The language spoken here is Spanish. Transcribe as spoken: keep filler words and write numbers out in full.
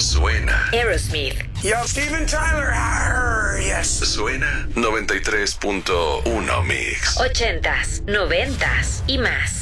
suena. Aerosmith. Yo, Steven Tyler. Arr, yes. Suena noventa y tres punto uno Mix. Ochentas, noventas y más.